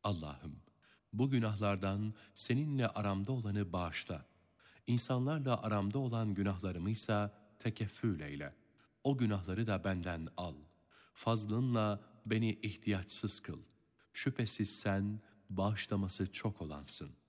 Allah'ım, bu günahlardan seninle aramda olanı bağışla. İnsanlarla aramda olan günahlarımıysa tekeffül eyle. O günahları da benden al. Fazlınla beni ihtiyaçsız kıl. Şüphesiz sen bağışlaması çok olansın.